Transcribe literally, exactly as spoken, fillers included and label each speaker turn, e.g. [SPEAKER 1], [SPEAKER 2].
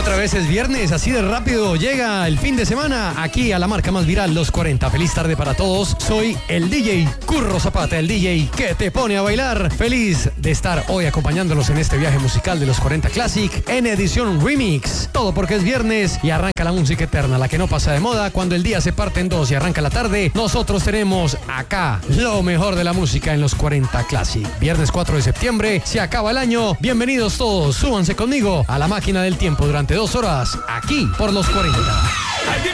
[SPEAKER 1] Otra vez es viernes, así de rápido llega el fin de semana aquí a la marca más viral, Los cuarenta. Feliz tarde para todos. Soy el D J Curro Zapata, el D J que te pone a bailar. Feliz de estar hoy acompañándolos en este viaje musical de Los cuarenta Classic en edición remix. Todo porque es viernes y arranca la música eterna, la que no pasa de moda. Cuando el día se parte en dos y arranca la tarde, nosotros tenemos acá lo mejor de la música en Los cuarenta Classic. Viernes cuatro de septiembre, se acaba el año. Bienvenidos todos, súbanse conmigo a la máquina del tiempo durante dos horas aquí por Los cuarenta.